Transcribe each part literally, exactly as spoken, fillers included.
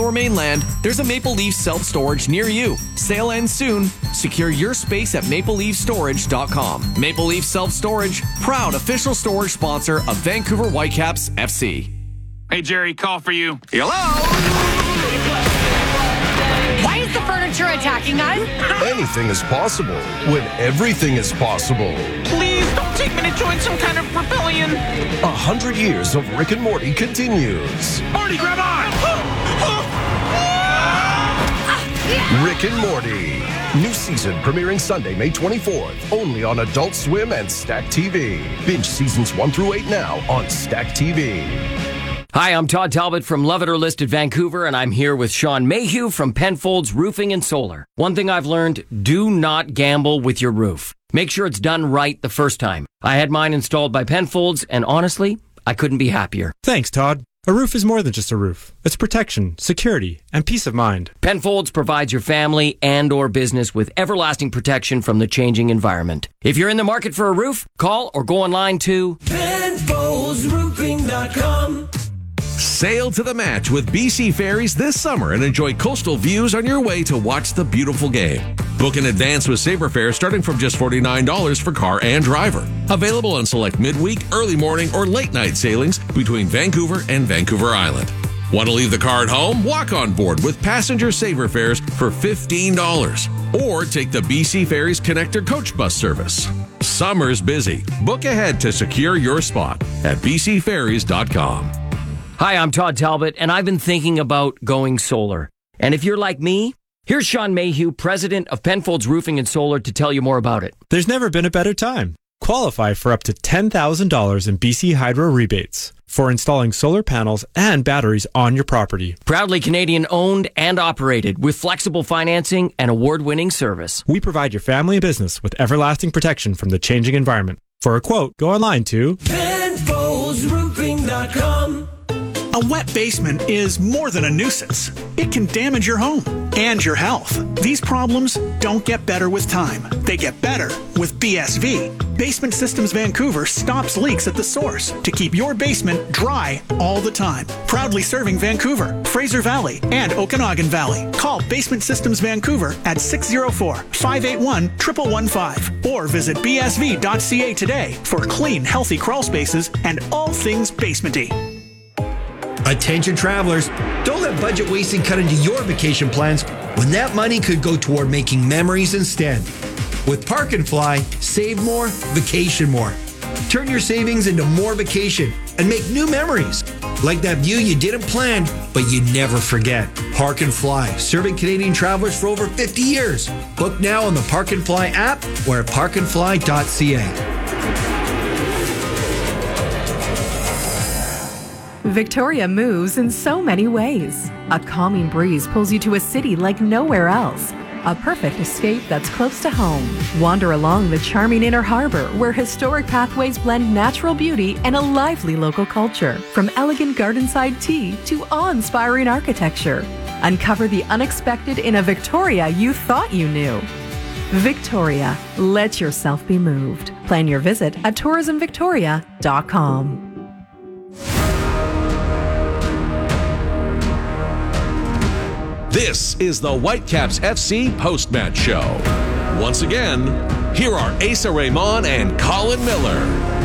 or mainland, there's a Maple Leaf self-storage near you. Sale ends soon. Secure your space at maple leaf storage dot com. Maple Leaf Self-Storage, proud official storage sponsor of Vancouver Whitecaps F C. Hey, Jerry, call for you. Hello? Why is the furniture attacking us? Anything is possible when everything is possible. Please don't take me to join some kind of rebellion. A hundred years of Rick and Morty continues. Morty, grab on! Rick and Morty. New season premiering Sunday, May twenty-fourth. Only on Adult Swim and Stack T V. Binge seasons one through eight now on Stack T V. Hi, I'm Todd Talbot from Love It or List It Vancouver, and I'm here with Sean Mayhew from Penfolds Roofing and Solar. One thing I've learned, do not gamble with your roof. Make sure it's done right the first time. I had mine installed by Penfolds, and honestly, I couldn't be happier. Thanks, Todd. A roof is more than just a roof. It's protection, security, and peace of mind. Penfolds provides your family and or business with everlasting protection from the changing environment. If you're in the market for a roof, call or go online to Penfolds Roofing dot com. Sail to the match with B C Ferries this summer and enjoy coastal views on your way to watch the beautiful game. Book in advance with Sabre Fare starting from just forty-nine dollars for car and driver. Available on select midweek, early morning, or late night sailings between Vancouver and Vancouver Island. Want to leave the car at home? Walk on board with passenger Sabre Fares for fifteen dollars. Or take the B C Ferries Connector Coach Bus service. Summer's busy. Book ahead to secure your spot at b c ferries dot com. Hi, I'm Todd Talbot, and I've been thinking about going solar. And if you're like me, here's Sean Mayhew, president of Penfolds Roofing and Solar, to tell you more about it. There's never been a better time. Qualify for up to ten thousand dollars in B C Hydro rebates for installing solar panels and batteries on your property. Proudly Canadian owned and operated with flexible financing and award-winning service. We provide your family and business with everlasting protection from the changing environment. For a quote, go online to Penfolds Roofing dot com. A wet basement is more than a nuisance. It can damage your home and your health. These problems don't get better with time. They get better with B S V. Basement Systems Vancouver stops leaks at the source to keep your basement dry all the time. Proudly serving Vancouver, Fraser Valley, and Okanagan Valley. Call Basement Systems Vancouver at six oh four, five eight one, one one one five or visit b s v dot c a today for clean, healthy crawl spaces and all things basementy. Attention travelers, don't let budget wasting cut into your vacation plans when that money could go toward making memories instead. With Park and Fly, save more, vacation more. Turn your savings into more vacation and make new memories. Like that view you didn't plan, but you never forget. Park and Fly, serving Canadian travelers for over fifty years. Book now on the Park and Fly app or at park and fly dot c a. Victoria moves in so many ways. A calming breeze pulls you to a city like nowhere else. A perfect escape that's close to home. Wander along the charming Inner Harbor, where historic pathways blend natural beauty and a lively local culture. From elegant gardenside tea to awe-inspiring architecture. Uncover the unexpected in a Victoria you thought you knew. Victoria, let yourself be moved. Plan your visit at tourism victoria dot com. This is the Whitecaps F C post-match show. Once again, here are Asa Raymond and Colin Miller.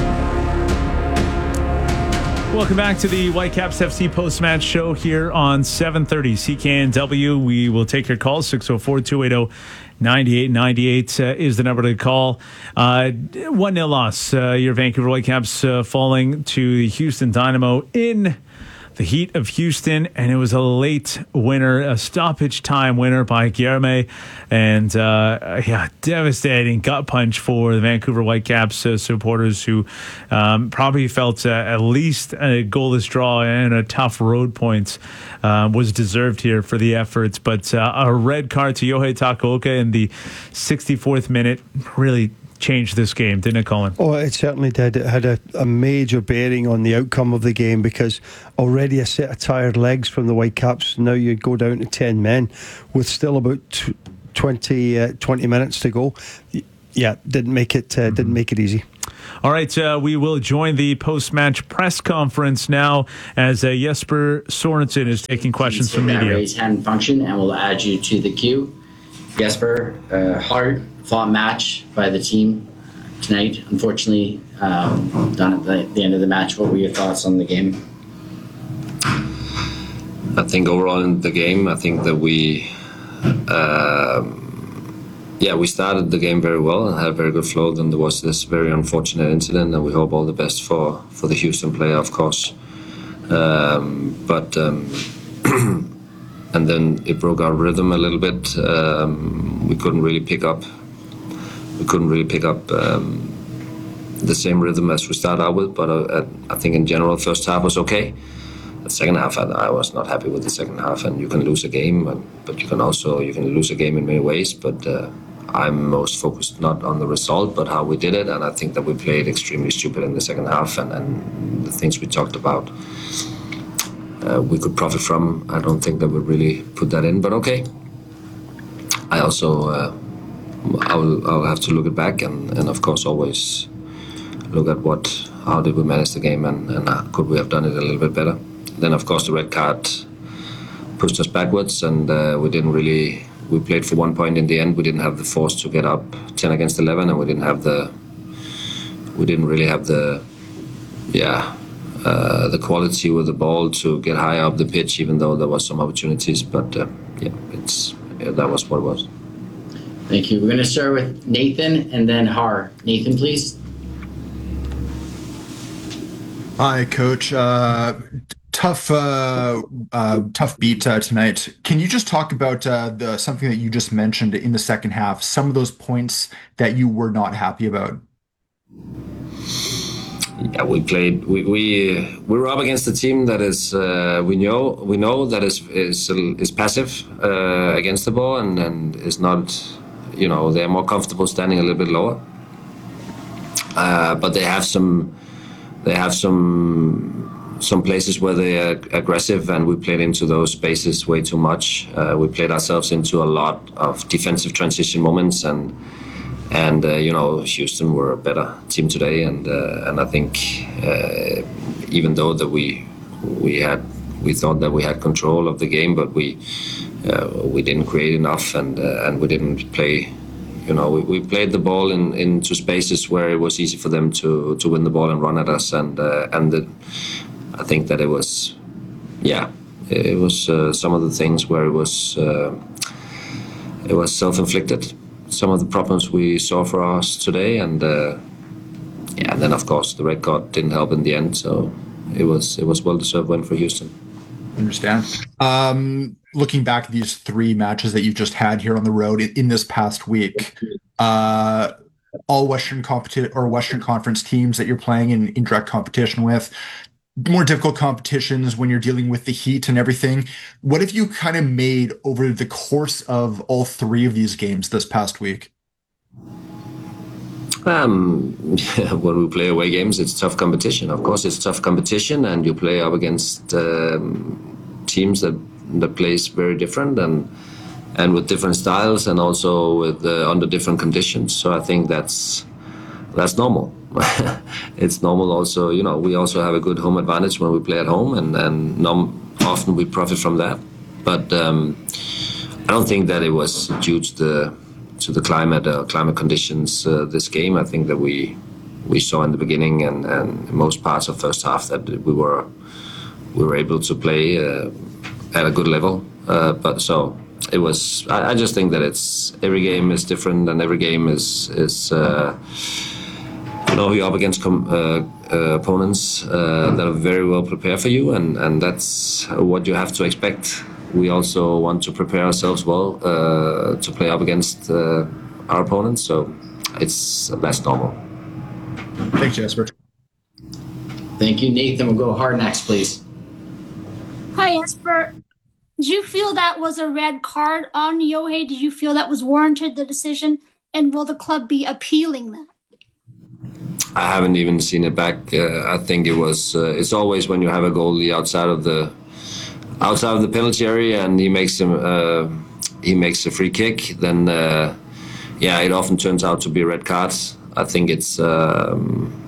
Welcome back to the Whitecaps F C post-match show here on seven thirty C K N W. We will take your calls. six oh four, two eight oh, nine eight nine eight uh, is the number to call. Uh, one nil loss. Uh, your Vancouver Whitecaps uh, falling to the Houston Dynamo in the heat of Houston, and it was a late winner, a stoppage time winner by Guilherme, and uh, yeah, devastating gut punch for the Vancouver Whitecaps uh, supporters who um, probably felt uh, at least a goalless draw and a tough road points uh, was deserved here for the efforts, but uh, a red card to Yohei Takaoka in the sixty-fourth minute really changed this game, didn't it, Colin? Oh, it certainly did. It had a, a major bearing on the outcome of the game because already a set of tired legs from the Whitecaps. Now you go down to ten men with still about twenty, uh, twenty minutes to go. Yeah, didn't make it. Uh, mm-hmm. Didn't make it easy. All right, uh, we will join the post-match press conference now as uh, Jesper Sorensen is taking questions from media. Raise hand function, and we'll add you to the queue. Jesper, uh, hard-fought match by the team tonight. Unfortunately, um, done at the, the end of the match. What were your thoughts on the game? I think overall in the game, I think that we, uh, yeah, we started the game very well and had a very good flow. Then there was this very unfortunate incident, and we hope all the best for, for the Houston player, of course. Um, but um, and then it broke our rhythm a little bit. Um, we couldn't really pick up. We couldn't really pick up um, the same rhythm as we started out with. But uh, I think in general, first half was okay. The second half, I, I was not happy with the second half, and you can lose a game, but you can also you can lose a game in many ways. But uh, I'm most focused not on the result, but how we did it, and I think that we played extremely stupid in the second half, and, and the things we talked about, uh, we could profit from. I don't think that we really put that in, but okay. I also uh, I'll I'll have to look it back, and, and of course always look at what how did we manage the game, and, and uh, could we have done it a little bit better. Then, of course, the red card pushed us backwards, and uh, we didn't really. We played for one point in the end. We didn't have the force to get up ten against eleven, and we didn't have the. We didn't really have the, yeah, uh, the quality with the ball to get higher up the pitch, even though there was some opportunities. But uh, yeah, it's yeah, that was what it was. Thank you. We're going to start with Nathan and then Har. Nathan, please. Hi, Coach. Uh, tough, uh, uh, tough beat uh, tonight. Can you just talk about uh, the something that you just mentioned in the second half? Some of those points that you were not happy about. Yeah, we played. We we we were up against a team that is uh, we know we know that is is is passive uh, against the ball and and is not. You know, they're more comfortable standing a little bit lower. Uh, but they have some. They have some some places where they are aggressive, and we played into those spaces way too much. Uh, we played ourselves into a lot of defensive transition moments, and and uh, you know, Houston were a better team today, and uh, and I think uh, even though that we we had we thought that we had control of the game, but we uh, we didn't create enough, and uh, and we didn't play. You know, we, we played the ball in, into spaces where it was easy for them to, to win the ball and run at us, and uh, and the, I think that it was, yeah, it was uh, some of the things where it was uh, it was self-inflicted. Some of the problems we saw for us today, and uh, yeah, and then of course the red card didn't help in the end. So it was it was well-deserved win for Houston. Understand. Um, looking back at these three matches that you just had here on the road in, in this past week, uh, all Western competi- or Western Conference teams that you're playing in, in direct competition with, more difficult competitions when you're dealing with the heat and everything. What have you kind of made over the course of all three of these games this past week? Um, when we play away games, it's tough competition. Of course, it's tough competition, and you play up against um, teams that that plays very different and and with different styles, and also with uh, under different conditions. So I think that's that's normal. It's normal. Also, you know, we also have a good home advantage when we play at home, and and nom- often we profit from that. But um, I don't think that it was due to the to the climate uh, climate conditions uh, this game. I think that we we saw in the beginning and, and most parts of first half that we were we were able to play uh, at a good level. Uh, but so it was. I, I just think that it's every game is different, and every game is is uh, you know, you're up against com- uh, uh, opponents uh, that are very well prepared for you, and and that's what you have to expect. We also want to prepare ourselves well uh, to play up against uh, our opponents, so it's that's normal. Thanks, Jesper. Thank you, Nathan. We'll go Hard next, please. Hi, Jesper. Did you feel that was a red card on Yohei? Did you feel that was warranted, the decision? And will the club be appealing that? I haven't even seen it back. Uh, I think it was. Uh, it's always when you have a goalie outside of the. outside of the penalty area, and he makes him uh, he makes a free kick, then uh, yeah, it often turns out to be a red card. I think it's um,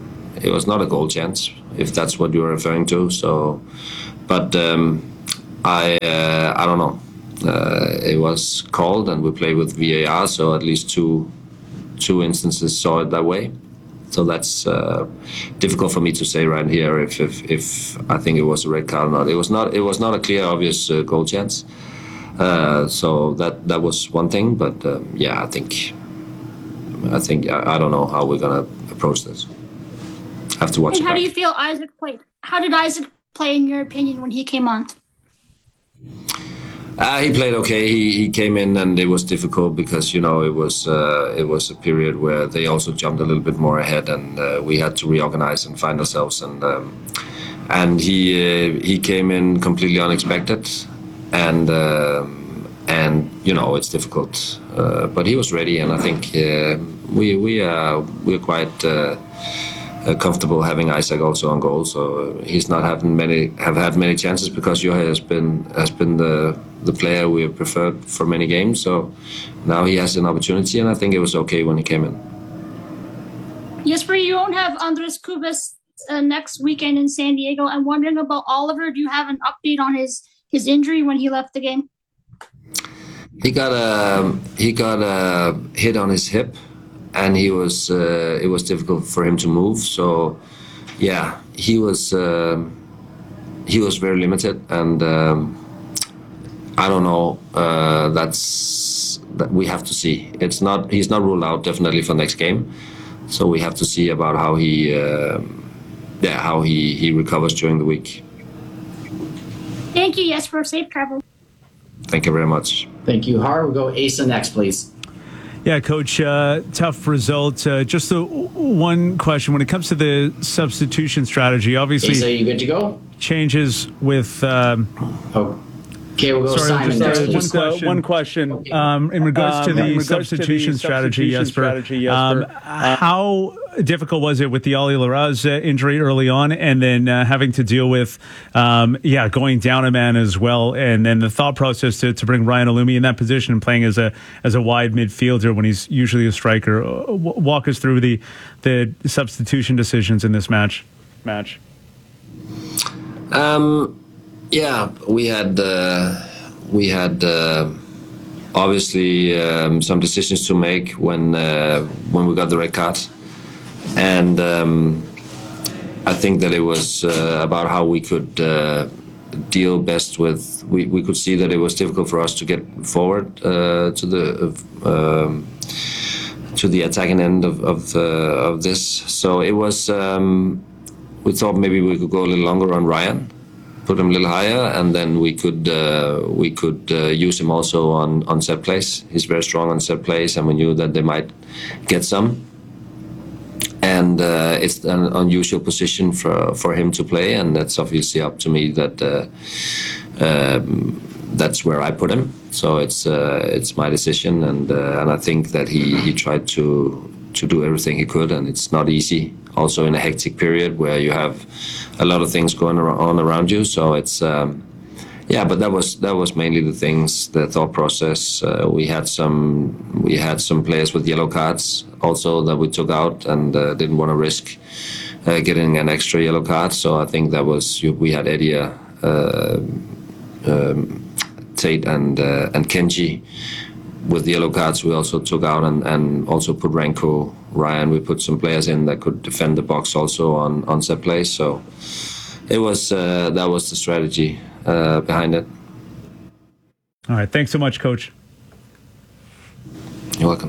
it was not a goal chance, if that's what you're referring to. So, but um, I uh, I don't know. Uh, it was called, and we played with V A R, so at least two two instances saw it that way. So that's uh, difficult for me to say right here if, if if I think it was a red card or not. It was not. It was not a clear, obvious uh, goal chance. Uh, so that that was one thing. But um, yeah, I think I think I, I don't know how we're gonna approach this. I have to watch. And it how back. do you feel Isaac played? How did Isaac play in your opinion when he came on? Uh, he played okay. He he came in, and it was difficult because you know it was uh, it was a period where they also jumped a little bit more ahead, and uh, we had to reorganize and find ourselves. And um, and he uh, he came in completely unexpected, and um, and you know it's difficult. Uh, but he was ready, and I think uh, we we are we're quite. Uh, Uh, comfortable having Isaac also on goal, so uh, he's not having many have had many chances because Johan has been has been the the player we have preferred for many games. So now he has an opportunity, and I think it was okay when he came in. Jesper, you won't have Andres Kubas uh, next weekend in San Diego. I'm wondering about Oliver. Do you have an update on his his injury when he left the game? He got a he got a hit on his hip. And he was, uh, it was difficult for him to move. So, yeah, he was, uh, he was very limited. And um, I don't know. Uh, that's that we have to see. It's not. He's not ruled out definitely for next game. So we have to see about how he, uh, yeah, how he he recovers during the week. Thank you, Jesper. Safe travel. Thank you very much. Thank you, Har. We'll go Asa next, please. Yeah, Coach, uh, tough result. Uh, just the one question. When it comes to the substitution strategy, obviously... Asa, you good to go? Changes with... Um, oh. Okay, we'll go Sorry, Simon just, uh, next. one question. One question. Okay. Um, in regards um, to the in regards substitution, to the strategy, substitution Jesper, strategy, Jesper, um, uh, how difficult was it with the Ali Laraz uh, injury early on, and then uh, having to deal with, um, yeah, going down a man as well, and then the thought process to, to bring Ryan Olumi in that position and playing as a as a wide midfielder when he's usually a striker. W- walk us through the the substitution decisions in this match. Match. Um, yeah, we had. Uh, We had uh, obviously um, some decisions to make when uh, when we got the red card, and um, I think that it was uh, about how we could uh, deal best with. We, we could see that it was difficult for us to get forward uh, to the um, to the attacking end of of, uh, of this. So it was. Um, we thought maybe we could go a little longer on Ryan. Put him a little higher, and then we could uh, we could uh, use him also on, on set plays. He's very strong on set plays, and we knew that they might get some. And uh, it's an unusual position for, for him to play, and that's obviously up to me. That uh, um, that's where I put him. So it's uh, it's my decision, and uh, and I think that he, he tried to to do everything he could, and it's not easy. Also in a hectic period where you have a lot of things going on around you, so it's um, yeah. But that was that was mainly the things, the thought process. Uh, we had some we had some players with yellow cards also that we took out and uh, didn't want to risk uh, getting an extra yellow card. So I think that was we had Eddie, uh, um, Tate, and uh, and Kenji. With the yellow cards, we also took out and, and also put Ranko, Ryan. We put some players in that could defend the box also on, on set plays. So it was uh, that was the strategy uh, behind it. All right. Thanks so much, Coach. You're welcome.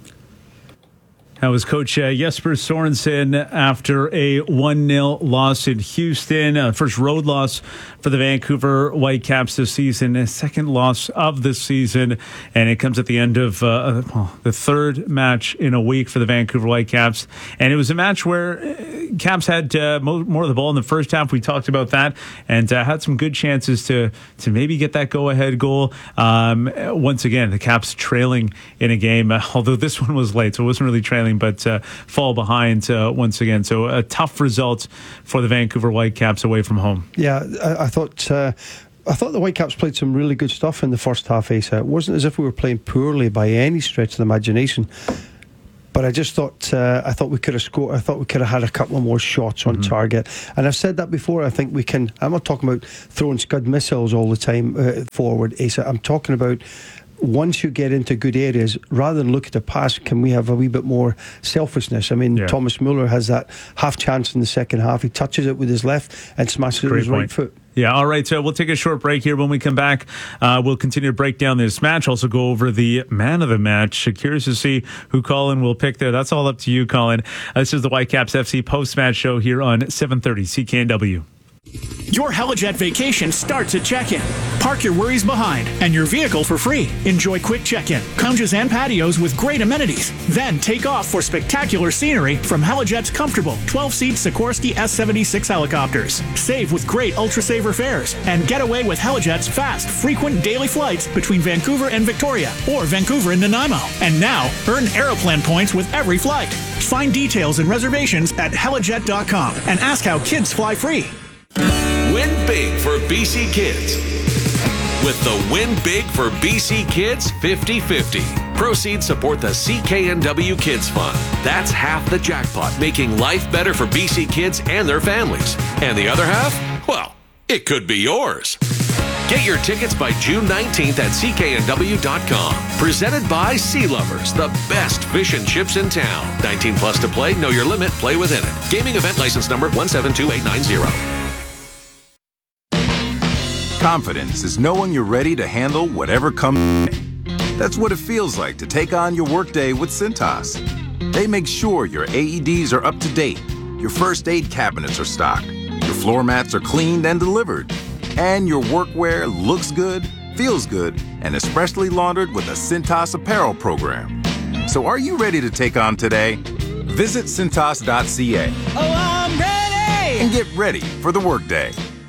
That was Coach uh, Jesper Sorensen after a one nil loss in Houston. Uh, first road loss for the Vancouver Whitecaps this season. A second loss of the season. And it comes at the end of uh, well, the third match in a week for the Vancouver Whitecaps. And it was a match where Caps had uh, more, more of the ball in the first half. We talked about that. And uh, had some good chances to, to maybe get that go-ahead goal. Um, once again, the Caps trailing in a game. Uh, although this one was late, so it wasn't really trailing. But uh, fall behind uh, once again. So a tough result for the Vancouver Whitecaps away from home. Yeah, I, I thought uh, I thought the Whitecaps played some really good stuff in the first half, Asa. It wasn't as if we were playing poorly by any stretch of the imagination. but I just thought uh, I thought we could have scored. I thought we could have had a couple of more shots on mm-hmm. target. And I've said that before. I think we can. I'm not talking about throwing Scud missiles all the time uh, forward, Asa. I'm talking about, once you get into good areas, rather than look at the pass, can we have a wee bit more selfishness? I mean, yeah. Thomas Muller has that half chance in the second half. He touches it with his left and smashes it with his right foot. Yeah, all right, so we'll take a short break here. When we come back, uh, we'll continue to break down this match, also go over the man of the match. Curious to see who Colin will pick there. That's all up to you, Colin. Uh, this is the Whitecaps F C post-match show here on seven thirty C K N W. Your Helijet vacation starts at check-in. Park your worries behind and your vehicle for free. Enjoy quick check-in, lounges and patios with great amenities. Then take off for spectacular scenery from Helijet's comfortable twelve-seat Sikorsky S seventy-six helicopters. Save with great Ultra-Saver fares and get away with Helijet's fast, frequent daily flights between Vancouver and Victoria or Vancouver and Nanaimo. And now, earn Aeroplan points with every flight. Find details and reservations at helijet dot com and ask how kids fly free. Win big for B C Kids with the Win Big for B C Kids fifty fifty. Proceeds support the C K N W Kids Fund. That's half the jackpot, making life better for B C kids and their families. And the other half? Well, it could be yours. Get your tickets by June nineteenth at C K N W dot com. Presented by Sea Lovers, the best fish and chips in town. nineteen plus to play, know your limit, play within it. Gaming event license number one seven two eight nine zero. Confidence is knowing you're ready to handle whatever comes. That's what it feels like to take on your workday with Cintas. They make sure your A E Ds are up to date, your first aid cabinets are stocked, your floor mats are cleaned and delivered, and your workwear looks good, feels good, and is freshly laundered with a Cintas apparel program. So are you ready to take on today? Visit Cintas dot C A. Oh, I'm ready! And get ready for the workday.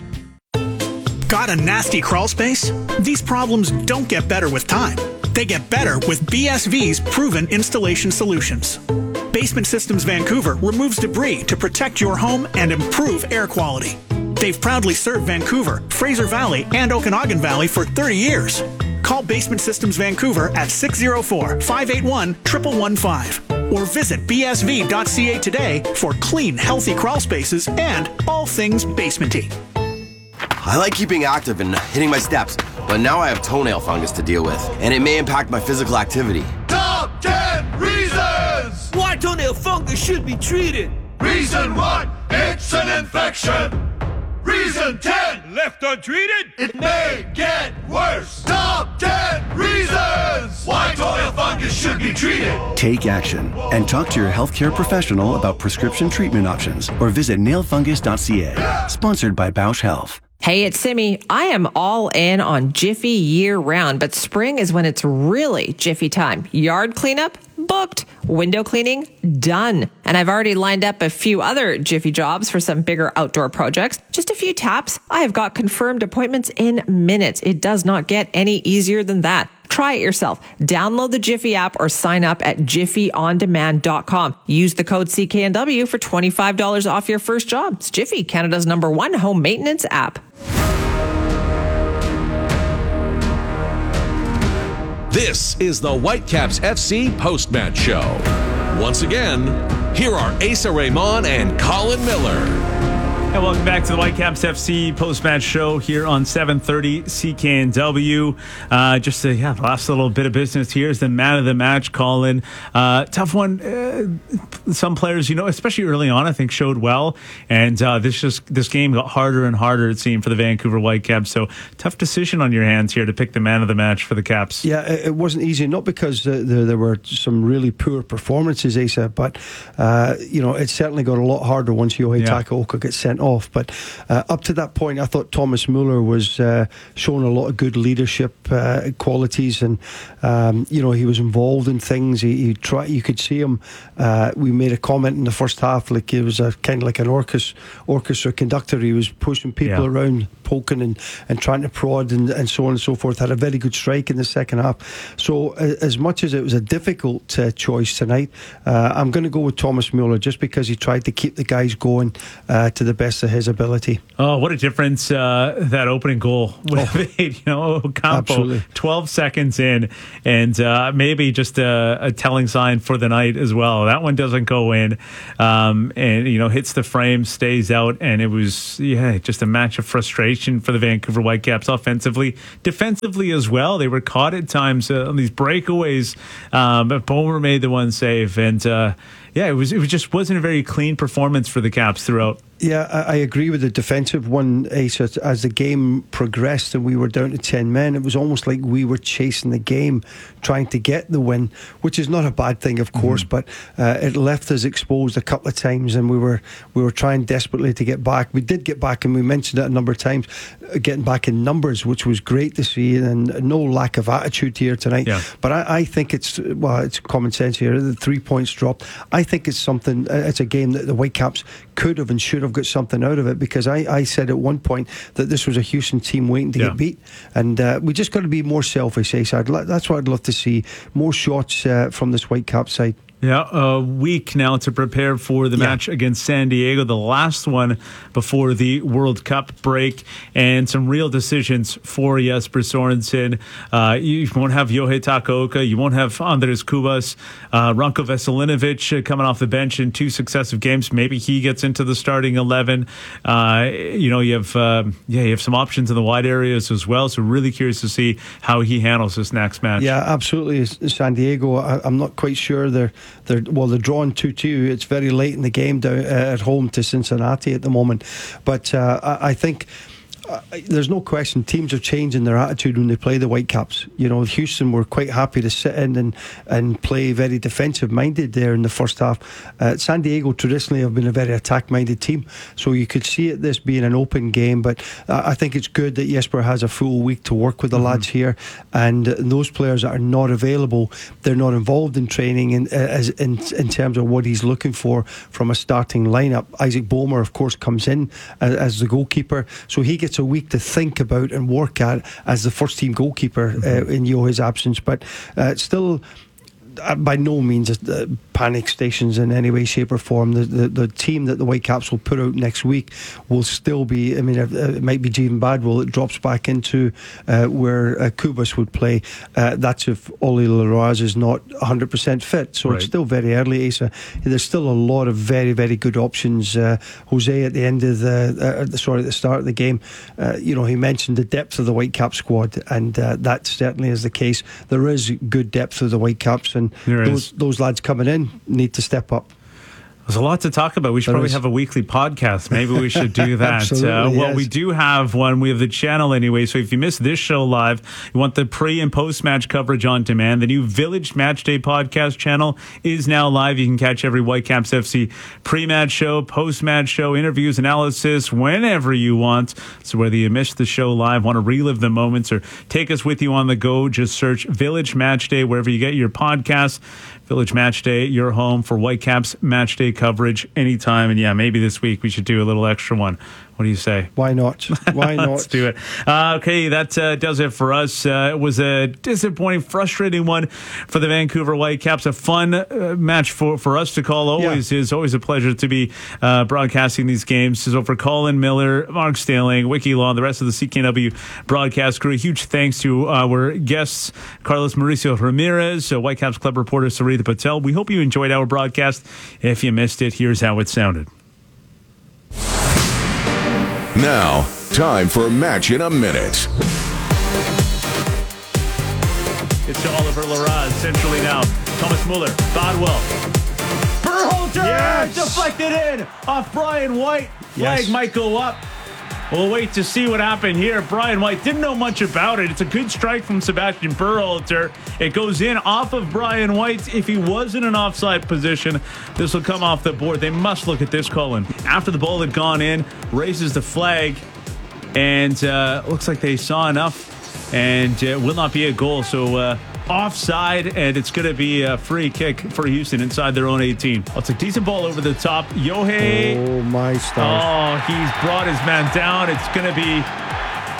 Got a nasty crawl space? These problems don't get better with time. They get better with B S V's proven installation solutions. Basement Systems Vancouver removes debris to protect your home and improve air quality. They've proudly served Vancouver, Fraser Valley, and Okanagan Valley for thirty years. Call Basement Systems Vancouver at six oh four, five eight one, one one one five or visit B S V dot C A today for clean, healthy crawl spaces and all things basementy. I like keeping active and hitting my steps, but now I have toenail fungus to deal with, and it may impact my physical activity. Top ten reasons why toenail fungus should be treated. Reason one, it's an infection. Reason ten, left untreated, it may get worse. Top ten reasons why toenail fungus should be treated. Take action and talk to your healthcare professional about prescription treatment options or visit nail fungus dot C A. Sponsored by Bausch Health. Hey, it's Simi. I am all in on Jiffy year round, but spring is when it's really Jiffy time. Yard cleanup? Booked. Window cleaning? Done. And I've already lined up a few other Jiffy jobs for some bigger outdoor projects. Just a few taps. I have got confirmed appointments in minutes. It does not get any easier than that. Try it yourself. Download the Jiffy app or sign up at jiffy on demand dot com. Use the code C K N W for twenty-five dollars off your first job. It's Jiffy, Canada's number one home maintenance app. This is the Whitecaps F C post-match show. Once again, here are Asa Raymond and Colin Miller. And welcome back to the Whitecaps F C post-match show here on seven thirty C K N W. Uh, just to, yeah, the last little bit of business here is the man of the match, Colin. Uh, tough one. Uh, some players, you know, especially early on, I think showed well. And uh, this just this game got harder and harder, it seemed, for the Vancouver Whitecaps. So tough decision on your hands here to pick the man of the match for the Caps. Yeah, it wasn't easy. Not because uh, there, there were some really poor performances, Asa, but, uh, you know, it certainly got a lot harder once Yohei yeah. Takaoka gets sent off. But uh, up to that point, I thought Thomas Muller was uh, showing a lot of good leadership uh, qualities, and um, you know, he was involved in things. He, he tried. You could see him. Uh, we made a comment in the first half, like he was a kind of like an orchestra, orchestra conductor. He was pushing people yeah. around, poking and, and trying to prod and, and so on and so forth. Had a very good strike in the second half. So uh, as much as it was a difficult uh, choice tonight, uh, I'm going to go with Thomas Muller just because he tried to keep the guys going uh, to the best of his ability. Oh, what a difference uh, that opening goal would have made. You know, Ocampo, Absolutely. twelve seconds in, and uh, maybe just a, a telling sign for the night as well. That one doesn't go in, um, and, you know, hits the frame, stays out, and it was, yeah, just a match of frustration for the Vancouver Whitecaps offensively. Defensively as well, they were caught at times uh, on these breakaways, um, but Bomer made the one save, and uh, yeah, it was it was just wasn't a very clean performance for the Caps throughout. Yeah, I, I agree with the defensive one, Ace. As, as the game progressed and we were down to ten men, it was almost like we were chasing the game, trying to get the win, which is not a bad thing, of course, mm-hmm. but uh, it left us exposed a couple of times, and we were we were trying desperately to get back. We did get back, and we mentioned it a number of times, uh, getting back in numbers, which was great to see, and no lack of attitude here tonight. Yeah. But I, I think it's, well, it's common sense here. The three points dropped. I think it's something, uh, it's a game that the Whitecaps could have and should have got something out of it, because I, I said at one point that this was a Houston team waiting to yeah. get beat, and uh, we just got to be more selfish, Ace. I'd li- that's what I'd love to see, more shots uh, from this Whitecap side. Yeah, a week now to prepare for the yeah. match against San Diego, the last one before the World Cup break, and some real decisions for Jesper Sorensen. Uh, you won't have Yohei Takaoka, you won't have Andres Cubas, uh, Ranko Veselinovic uh, coming off the bench in two successive games. Maybe he gets into the starting eleven. Uh, you know, you have uh, yeah, you have some options in the wide areas as well. So really curious to see how he handles this next match. Yeah, absolutely. San Diego, I, I'm not quite sure they're. They're, well, they're drawn two two. It's very late in the game down uh, at home to Cincinnati at the moment. But uh, I, I think uh, there's no question teams are changing their attitude when they play the Whitecaps. You know, Houston were quite happy to sit in and, and play very defensive minded there in the first half. Uh, San Diego traditionally have been a very attack minded team, so you could see it this being an open game. But uh, I think it's good that Jesper has a full week to work with the mm-hmm. lads here, and uh, those players that are not available, they're not involved in training in, uh, as in, in terms of what he's looking for from a starting lineup. Isaac Bomer, of course, comes in as, as the goalkeeper, so he gets a week to think about and work at as the first team goalkeeper uh, in Yohei's absence. But uh, still, uh, by no means uh, panic stations in any way, shape or form. The, the the team that the Whitecaps will put out next week will still be, I mean, it might be Jeevan Badwell. It drops back into uh, where uh, Cubas would play. Uh, that's if Ollie Laraz is not one hundred percent fit. So right. It's still very early, Asa. There's still a lot of very, very good options. Uh, Jose at the end of the, uh, sorry, at the start of the game, uh, you know, he mentioned the depth of the Whitecap squad, and uh, that certainly is the case. There is good depth of the Whitecaps, and those, those lads coming in need to step up. There's a lot to talk about. We should there probably is. have a weekly podcast. Maybe we should do that. Absolutely, uh, well, yes. we do have one. We have the channel anyway. So if you missed this show live, you want the pre and post match coverage on demand. The new Village Match Day podcast channel is now live. You can catch every Whitecaps F C pre match show, post match show, interviews, analysis whenever you want. So whether you missed the show live, want to relive the moments, or take us with you on the go, just search Village Match Day wherever you get your podcasts. Village Match Day, your home for Whitecaps Match Day coverage anytime. And yeah, maybe this week we should do a little extra one. What do you say? Why not? Why not? Let's do it. Uh, okay, that uh, does it for us. Uh, it was a disappointing, frustrating one for the Vancouver Whitecaps. A fun uh, match for, for us to call. Always yeah. is always a pleasure to be uh, broadcasting these games. So for Colin Miller, Mark Staling, Wiki Law, and the rest of the C K N W broadcast crew, a huge thanks to our guests, Carlos Mauricio Ramirez, uh, Whitecaps Club reporter Sarita Patel. We hope you enjoyed our broadcast. If you missed it, here's how it sounded. Now, time for Match in a Minute. It's to Oliver Laraz, centrally now. Thomas Muller, Bodwell. Berhalter! Yes! Deflected in off Brian White. Flag yes. might go up. We'll wait to see what happened here. Brian White didn't know much about it. It's a good strike from Sebastian Berhalter. It goes in off of Brian White. If he was in an offside position, this will come off the board. They must look at this, Colin. After the ball had gone in, raises the flag, and uh, looks like they saw enough, and it uh, will not be a goal. So uh, offside, and it's going to be a free kick for Houston inside their own eighteen. Oh, it's a decent ball over the top. Yohei. Oh, my stars. Oh, he's brought his man down. It's going to be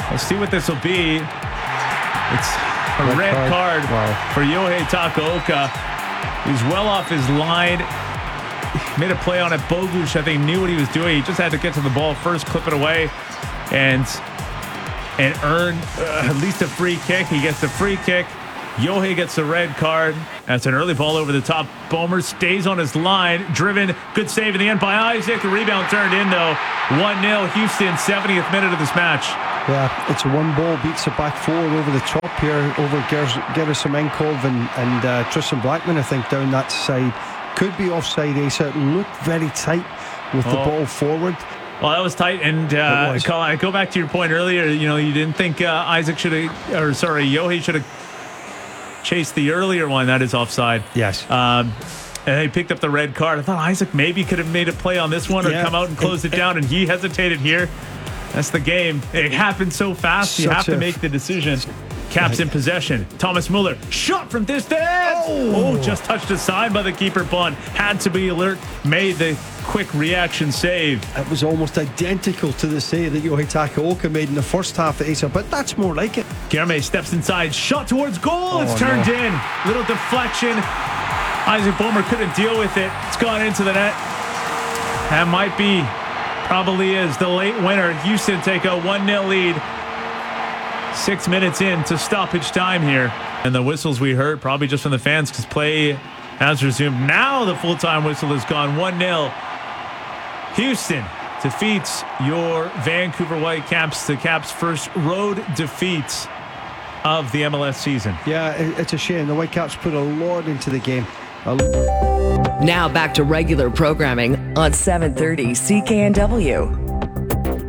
Let's see what this will be. It's a red, red card, card wow. for Yohei Takaoka. He's well off his line. Made a play on it. Bogusz, I think, knew what he was doing. He just had to get to the ball first, clip it away, and and earn uh, at least a free kick. He gets the free kick. Yohei gets the red card. That's an early ball over the top. Bomer stays on his line. Driven. Good save in the end by Isaac. The rebound turned in, though. one nil Houston, seventieth minute of this match. Yeah, it's a one ball, beats it back forward over the top here, over Gerasimenkov and, and uh, Tristan Blackman, I think, down that side. Could be offside, Asa. It looked very tight with oh. the ball forward. Well, that was tight, and uh, Colin, I go back to your point earlier. You know, you didn't think uh, Isaac should have, or sorry, Yohei should have chased the earlier one. That is offside. Yes. Um, and he picked up the red card. I thought Isaac maybe could have made a play on this one or yeah. come out and closed it, it down, and he hesitated here. That's the game. It happened so fast. You have to make the decision. Caps in possession. Thomas Muller, shot from distance. Oh. oh, just touched aside by the keeper. Bond had to be alert. Made the quick reaction save. It was almost identical to the save that Yohei Takaoka made in the first half of Asa, but that's more like it. Germe steps inside, shot towards goal. Oh, it's turned no. in. Little deflection. Isaac Bomer couldn't deal with it. It's gone into the net. That might be, probably is the late winner. Houston take a one nil lead. Six minutes in to stoppage time here. And the whistles we heard, probably just from the fans, because play has resumed. Now the full-time whistle has gone one nil. Houston defeats your Vancouver Whitecaps, the Caps' first road defeat of the M L S season. Yeah, it's a shame. The Whitecaps put a lot into the game. Now back to regular programming on seven thirty C K N W.